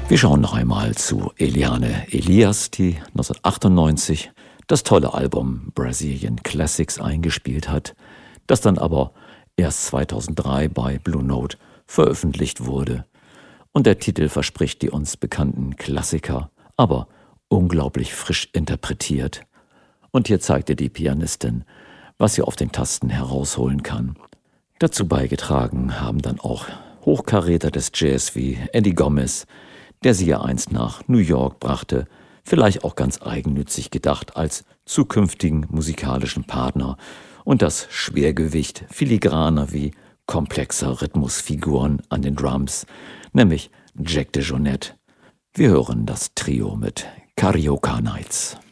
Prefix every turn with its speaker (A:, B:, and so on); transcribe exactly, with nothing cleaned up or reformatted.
A: Wir schauen noch einmal zu Eliane Elias, die neunzehnhundertachtundneunzig das tolle Album Brazilian Classics eingespielt hat, das dann aber erst zweitausenddrei bei Blue Note veröffentlicht wurde. Und der Titel verspricht die uns bekannten Klassiker, aber unglaublich frisch interpretiert. Und hier zeigte die Pianistin, was sie auf den Tasten herausholen kann. Dazu beigetragen haben dann auch Hochkaräter des Jazz wie Eddie Gomez, der sie ja einst nach New York brachte, vielleicht auch ganz eigennützig gedacht als zukünftigen musikalischen Partner, und das Schwergewicht filigraner wie komplexer Rhythmusfiguren an den Drums, nämlich Jack DeJohnette. Wir hören das Trio mit Carioca Nights.